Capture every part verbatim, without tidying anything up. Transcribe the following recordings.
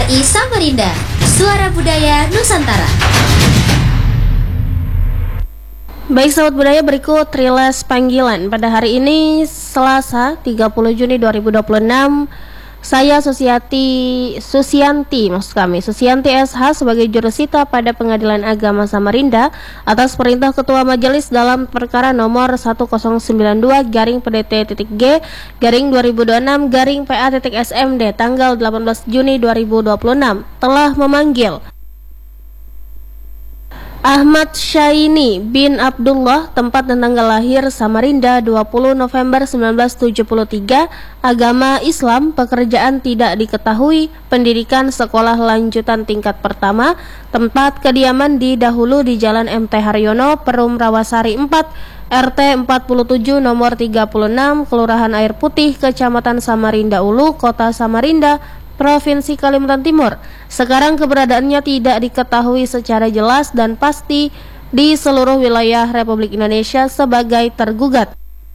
I Samarinda, Suara Budaya Nusantara. Baik sahabat budaya, berikut rilis panggilan pada hari ini Selasa tiga puluh Juni dua ribu dua puluh enam. Saya Susiati Susianti, maksud kami Susianti S H sebagai jurusita pada Pengadilan Agama Samarinda atas perintah Ketua Majelis dalam perkara nomor seribu sembilan puluh dua garing P D T.G garing dua ribu dua puluh enam garing P A.S M D tanggal delapan belas Juni dua ribu dua puluh enam telah memanggil Ahmad Syaini bin Abdullah, tempat dan tanggal lahir Samarinda dua puluh November seribu sembilan ratus tujuh puluh tiga, agama Islam, pekerjaan tidak diketahui, pendidikan sekolah lanjutan tingkat pertama, tempat kediaman di dahulu di Jalan M T Haryono, Perum Rawasari empat, R T empat puluh tujuh nomor tiga puluh enam, Kelurahan Air Putih, Kecamatan Samarinda Ulu, Kota Samarinda, Provinsi Kalimantan Timur. Sekarang keberadaannya tidak diketahui secara jelas dan pasti di seluruh wilayah Republik Indonesia sebagai tergugat.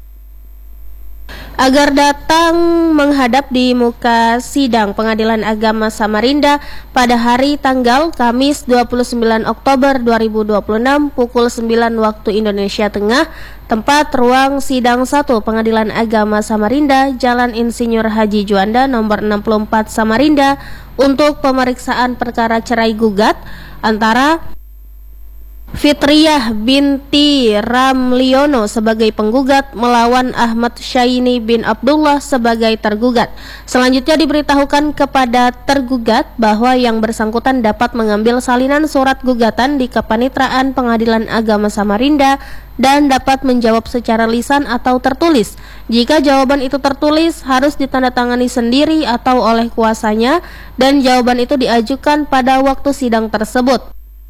Agar datang menghadap di muka sidang Pengadilan Agama Samarinda pada hari tanggal Kamis dua puluh sembilan Oktober dua ribu dua puluh enam pukul sembilan waktu Indonesia Tengah, tempat ruang sidang satu Pengadilan Agama Samarinda, Jalan Insinyur Haji Juanda nomor enam puluh empat Samarinda, untuk pemeriksaan perkara cerai gugat antara Fitriyah binti Ramliono sebagai penggugat melawan Ahmad Syaini bin Abdullah sebagai tergugat. Selanjutnya diberitahukan kepada tergugat bahwa yang bersangkutan dapat mengambil salinan surat gugatan di Kepanitraan Pengadilan Agama Samarinda dan dapat menjawab secara lisan atau tertulis. Jika jawaban itu tertulis, harus ditandatangani sendiri atau oleh kuasanya, dan jawaban itu diajukan pada waktu sidang tersebut.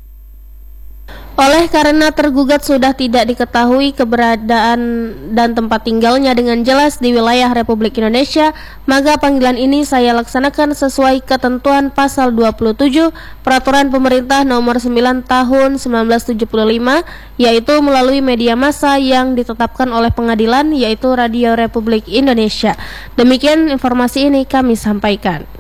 Oleh karena tergugat sudah tidak diketahui keberadaan dan tempat tinggalnya dengan jelas di wilayah Republik Indonesia, maka panggilan ini saya laksanakan sesuai ketentuan pasal dua puluh tujuh Peraturan Pemerintah Nomor sembilan Tahun seribu sembilan ratus tujuh puluh lima, yaitu melalui media massa yang ditetapkan oleh pengadilan, yaitu Radio Republik Indonesia. Demikian informasi ini kami sampaikan.